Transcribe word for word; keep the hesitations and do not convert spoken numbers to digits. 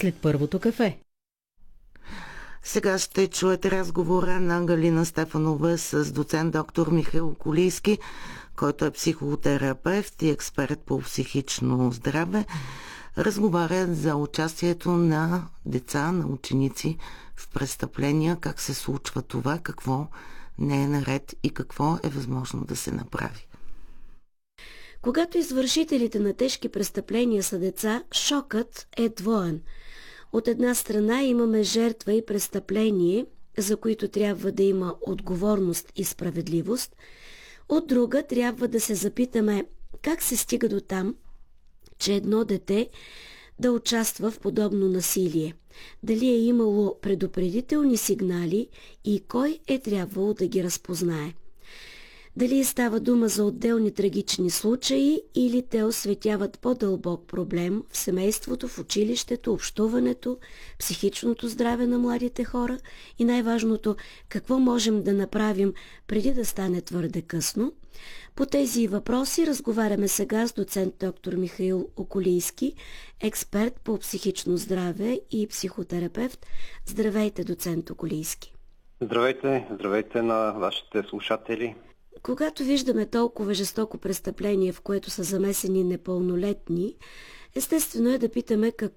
след първото кафе. Сега ще чуете разговора на Галина Стефанова с доцент доктор Михаил Околийски, който е психотерапевт и експерт по психично здраве. Разговарят за участието на деца, на ученици в престъпления, как се случва това, какво не е наред и какво е възможно да се направи. Когато извършителите на тежки престъпления са деца, шокът е двоен. От една страна имаме жертва и престъпление, за които трябва да има отговорност и справедливост. От друга трябва да се запитаме как се стига до там, че едно дете да участва в подобно насилие. Дали е имало предупредителни сигнали и кой е трябвало да ги разпознае. Дали става дума за отделни трагични случаи или те осветяват по-дълбок проблем в семейството, в училището, общуването, психичното здраве на младите хора и най-важното, какво можем да направим преди да стане твърде късно. По тези въпроси разговаряме сега с доцент доктор Михаил Околийски, експерт по психично здраве и психотерапевт. Здравейте, доцент Околийски. Здравейте, здравейте на вашите слушатели. Когато виждаме толкова жестоко престъпление, в което са замесени непълнолетни, естествено е да питаме какво